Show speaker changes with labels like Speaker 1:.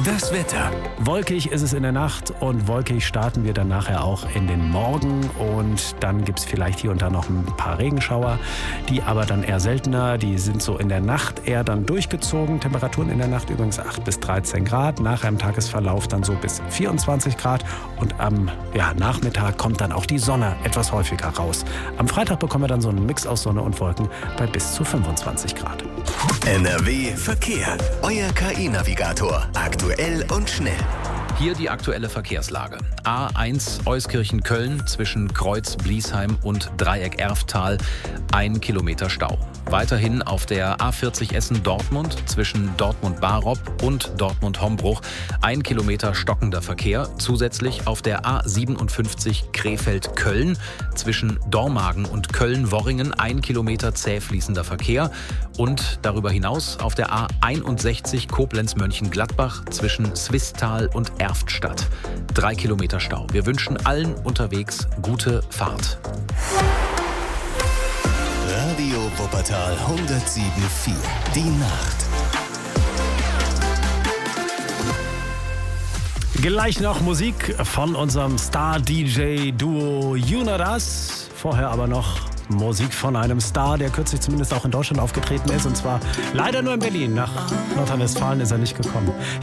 Speaker 1: Das Wetter.
Speaker 2: Wolkig ist es in der Nacht und wolkig starten wir dann nachher auch in den Morgen. Und dann gibt es vielleicht hier und da noch ein paar Regenschauer, die aber dann eher seltener. Die sind so in der Nacht eher dann durchgezogen. Temperaturen in der Nacht übrigens 8 bis 13 Grad. Nachher im Tagesverlauf dann so bis 24 Grad. Und am Nachmittag kommt dann auch die Sonne etwas häufiger raus. Am Freitag bekommen wir dann so einen Mix aus Sonne und Wolken bei bis zu 25 Grad.
Speaker 1: NRW Verkehr. Euer KI-Navigator. Aktuell und schnell.
Speaker 3: Hier die aktuelle Verkehrslage. A1 Euskirchen-Köln zwischen Kreuz-Bliesheim und Dreieck-Erftal 1 Kilometer Stau. Weiterhin auf der A40 Essen-Dortmund zwischen Dortmund-Barop und Dortmund-Hombruch 1 Kilometer stockender Verkehr. Zusätzlich auf der A57 Krefeld-Köln zwischen Dormagen und Köln-Worringen 1 Kilometer zäh fließender Verkehr. Und darüber hinaus auf der A61 Koblenz-Mönchengladbach zwischen Swisttal und Erftstadt 3 Kilometer Stau. Wir wünschen allen unterwegs gute Fahrt.
Speaker 1: Radio Wuppertal 107,4. Die Nacht.
Speaker 2: Gleich noch Musik von unserem Star-DJ-Duo Junadas. Vorher aber noch Musik von einem Star, der kürzlich zumindest auch in Deutschland aufgetreten ist. Und zwar leider nur in Berlin. Nach Nordrhein-Westfalen ist er nicht gekommen.